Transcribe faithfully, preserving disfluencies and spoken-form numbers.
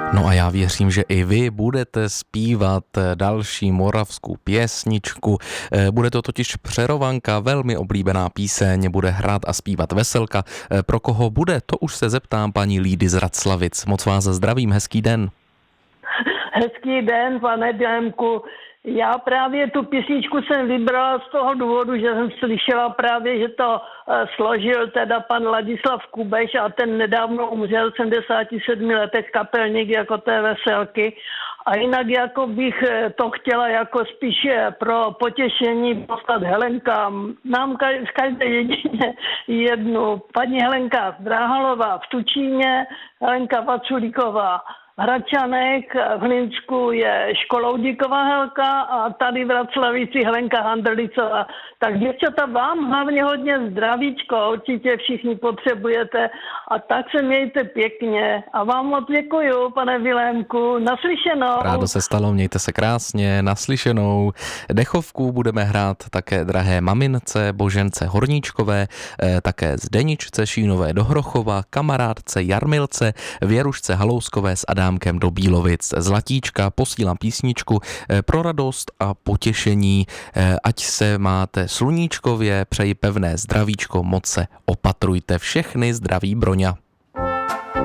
No a já věřím, že i vy budete zpívat další moravskou pěsničku. Bude to totiž Přerovanka, velmi oblíbená píseň, bude hrát a zpívat Veselka. Pro koho bude, to už se zeptám paní Lídy z Raclavic. Moc vás zdravím, hezký den. Hezký den, pane Démku. Já právě tu písničku jsem vybrala z toho důvodu, že jsem slyšela právě, že to složil teda pan Ladislav Kubeš a ten nedávno umřel v sedmdesáti sedmi letech, kapelník jako té Veselky. A jinak jako bych to chtěla jako spíše pro potěšení poslat Helenkám. Nám v každé jedině jednu. Paní Helenka Dráhalová v Tučíně, Helenka Vaculíková Hradčanek, v Hlinsku je Školoudíková Helka a tady v Raclavici Helenka Handrlicová. Tak děvčata, vám hlavně hodně zdravíčko, určitě všichni potřebujete a tak se mějte pěkně a vám moc děkuju, pane Vilémku, naslyšenou. Rádo se stalo, mějte se krásně, naslyšenou. Dechovku budeme hrát také drahé mamince Božence Horníčkové, také Zdeničce Šínové do Hrochova, kamarádce Jarmilce, Věrušce Halouskové s Adámkem do Bílovic. Zlatíčka, posílám písničku pro radost a potěšení, ať se máte sluníčkově, přeji pevné zdravíčko, moc se opatrujte, všechny zdraví Broňa.